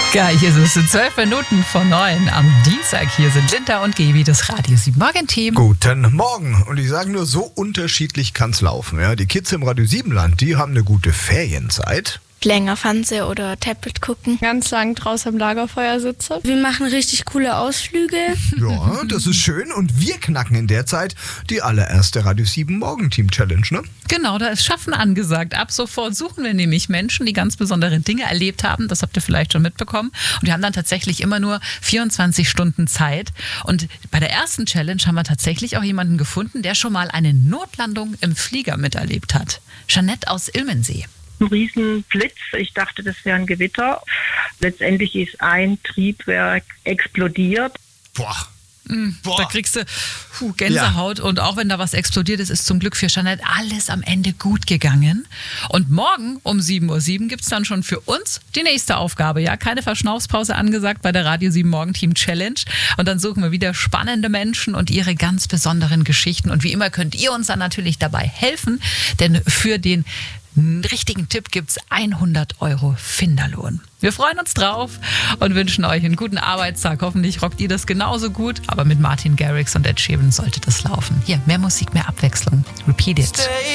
Geil, hier ist es 12 Minuten vor 9 am Dienstag. Hier sind Linda und Gaby, das Radio 7 Morgen-Team. Guten Morgen. Und ich sage nur, so unterschiedlich kann's laufen. Ja? Die Kids im Radio 7-Land, die haben eine gute Ferienzeit. Länger Fernseher oder Tablet gucken. Ganz lang draußen am Lagerfeuer sitze. Wir machen richtig coole Ausflüge. Ja, das ist schön. Und wir knacken in der Zeit die allererste Radio 7 Morgenteam-Challenge, ne? Genau, da ist Schaffen angesagt. Ab sofort suchen wir nämlich Menschen, die ganz besondere Dinge erlebt haben. Das habt ihr vielleicht schon mitbekommen. Und wir haben dann tatsächlich immer nur 24 Stunden Zeit. Und bei der ersten Challenge haben wir tatsächlich auch jemanden gefunden, der schon mal eine Notlandung im Flieger miterlebt hat. Jeanette aus Ilmensee. Ein Riesenblitz. Ich dachte, das wäre ein Gewitter. Letztendlich ist ein Triebwerk explodiert. Boah. Da kriegst du Gänsehaut. Ja. Und auch wenn da was explodiert ist, ist zum Glück für Jeanette alles am Ende gut gegangen. Und morgen um 7:07 Uhr gibt es dann schon für uns die nächste Aufgabe. Ja, keine Verschnaufspause angesagt bei der Radio 7 Morgenteam Challenge. Und dann suchen wir wieder spannende Menschen und ihre ganz besonderen Geschichten. Und wie immer könnt ihr uns dann natürlich dabei helfen, denn für den richtigen Tipp gibt's 100 € Finderlohn. Wir freuen uns drauf und wünschen euch einen guten Arbeitstag. Hoffentlich rockt ihr das genauso gut. Aber mit Martin Garrix und Ed Sheeran sollte das laufen. Hier, mehr Musik, mehr Abwechslung. Repeat it.